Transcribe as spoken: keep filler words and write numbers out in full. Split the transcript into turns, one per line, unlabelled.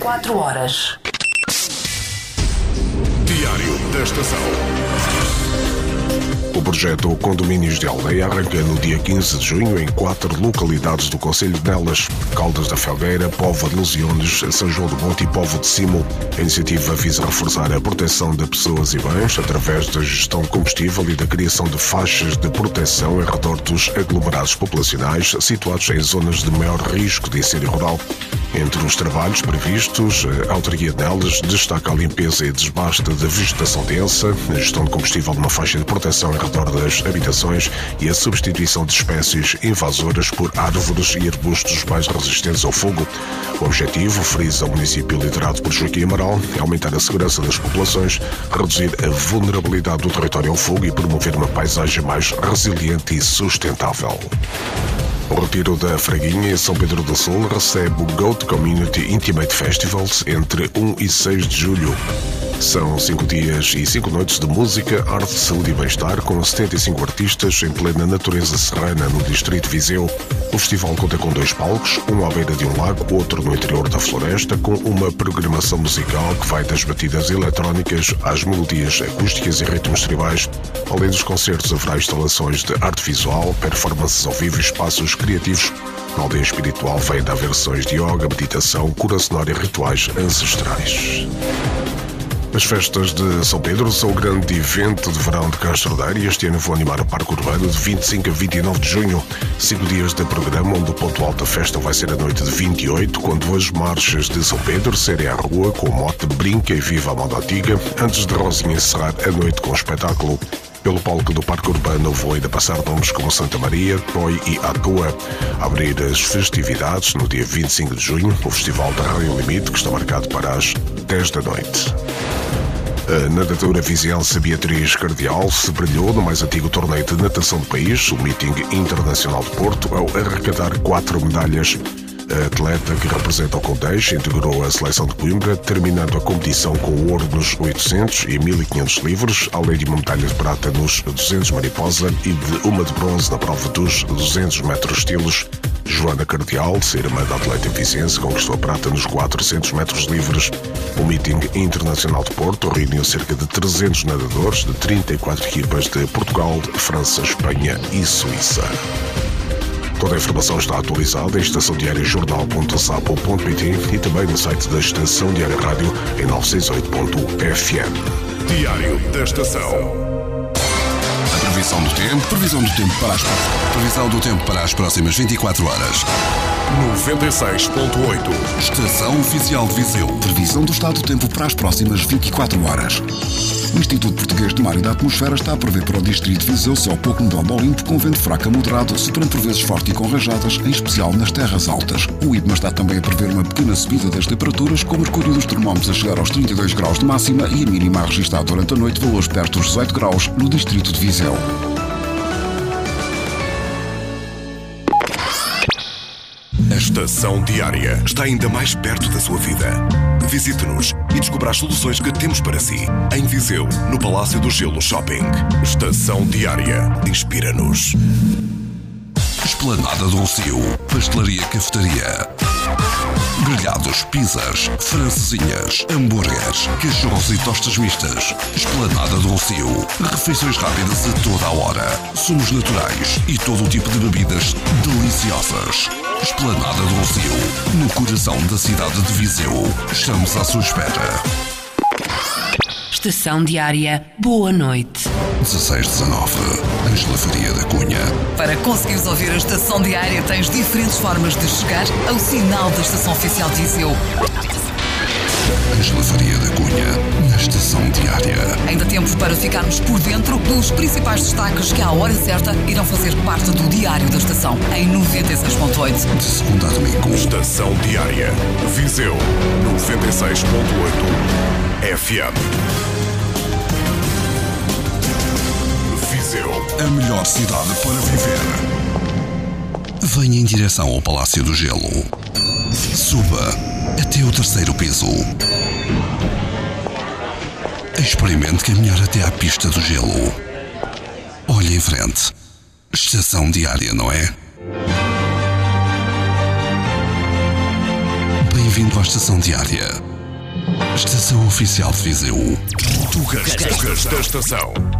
quatro horas.
Diário da Estação.
O projeto Condomínios de Aldeia arranca no dia quinze de junho em quatro localidades do concelho de Nelas: Caldas da Felgueira, Póvoa de Lesiones, São João do Monte e Póvoa de Simo. A iniciativa visa reforçar a proteção de pessoas e bens através da gestão de combustível e da criação de faixas de proteção em redor dos aglomerados populacionais situados em zonas de maior risco de incêndio rural. Entre os trabalhos previstos, a Autarquia de Nelas destaca a limpeza e desbaste da vegetação densa, a gestão de combustível numa faixa de proteção em redor das habitações e a substituição de espécies invasoras por árvores e arbustos mais resistentes ao fogo. O objetivo, frisa o município liderado por Joaquim Amaral, é aumentar a segurança das populações, reduzir a vulnerabilidade do território ao fogo e promover uma paisagem mais resiliente e sustentável. O Retiro da Fraguinha em São Pedro do Sul recebe o Goat Community Intimate Festivals entre um e seis de julho. São cinco dias e cinco noites de música, arte, saúde e bem-estar com setenta e cinco artistas em plena natureza serrana no distrito de Viseu. O festival conta com dois palcos, um à beira de um lago, outro no interior da floresta, com uma programação musical que vai das batidas eletrónicas às melodias acústicas e ritmos tribais. Além dos concertos, haverá instalações de arte visual, performances ao vivo e espaços criativos. Na aldeia espiritual vai ainda versões de yoga, meditação, cura sonora e rituais ancestrais. As festas de São Pedro são o grande evento de verão de Castro Daire e este ano vão animar o Parque Urbano de vinte e cinco a vinte e nove de junho. Cinco dias de programa, onde o ponto alto da festa vai ser a noite de vinte e oito, quando as marchas de São Pedro saírem à rua com o mote Brinca e Viva a Moda Antiga, antes de Rosinha encerrar a noite com um espetáculo. Pelo palco do Parque Urbano vão ainda passar nomes como Santa Maria, Poi e Atua. A abrir as festividades, no dia vinte e cinco de junho, o Festival da Raio Limite, que está marcado para as dez da noite. A nadadora viziense Beatriz Cardial se brilhou no mais antigo torneio de natação do país, o Meeting Internacional de Porto, ao arrecadar quatro medalhas. A atleta, que representa o Condeixe, integrou a seleção de Coimbra, terminando a competição com o ouro nos oitocentos e mil e quinhentos livres, além de uma medalha de prata nos duzentos mariposa e de uma de bronze na prova dos duzentos metros estilos. Joana Cardial, ser irmã da atleta viziense, conquistou a prata nos quatrocentos metros livres. O Meeting Internacional de Porto reuniu cerca de trezentos nadadores de trinta e quatro equipas de Portugal, França, Espanha e Suíça. Toda a informação está atualizada em estação diária jornal ponto sapo ponto pt e também no site da Estação Diária Rádio em novecentos e sessenta e oito ponto f m.
Diário da Estação.
A previsão do tempo, previsão do tempo para as previsão do tempo para as próximas vinte e quatro horas.
noventa e seis ponto oito.
Estação Oficial de Viseu. Previsão do estado do tempo para as próximas vinte e quatro horas. O Instituto Português de Mar e da Atmosfera está a prever para o distrito de Viseu céu pouco nublado ao limpo com vento fraco a moderado, soprando por vezes forte e com rajadas, em especial nas terras altas. O I P M A está também a prever uma pequena subida das temperaturas, com o mercúrio dos termómetros a chegar aos trinta e dois graus de máxima e a mínima a registrar durante a noite valores perto dos dezoito graus no distrito de Viseu.
A Estação Diária está ainda mais perto da sua vida. Visite-nos e descubra as soluções que temos para si. Em Viseu, no Palácio do Gelo Shopping. Estação Diária. Inspira-nos.
Esplanada do Rocio. Pastelaria Cafetaria. Grelhados, pizzas, francesinhas, hambúrgueres, cachorros e tostas mistas. Esplanada do Rocio. Refeições rápidas a toda a hora. Sumos naturais e todo o tipo de bebidas deliciosas. Esplanada do Rocio. No coração da cidade de Viseu. Estamos à sua espera.
Estação Diária. Boa noite.
dezasseis dezanove. Ângela Faria da Cunha.
Para conseguires ouvir a Estação Diária, tens diferentes formas de chegar ao sinal da Estação Oficial de Viseu.
Ângela Faria da Cunha, na Estação Diária.
Ainda temos para ficarmos por dentro dos principais destaques que à hora certa irão fazer parte do Diário da Estação, em noventa e seis ponto oito.
De segunda a domingo.
Estação Diária. Viseu, noventa e seis ponto oito F M. Viseu.
A melhor cidade para viver. Venha em direção ao Palácio do Gelo. Suba até o terceiro piso. Experimente caminhar até à pista do gelo. Olhe em frente. Estação Diária, não é? Bem-vindo à Estação Diária. Estação Oficial de Viseu.
Tugas da Estação.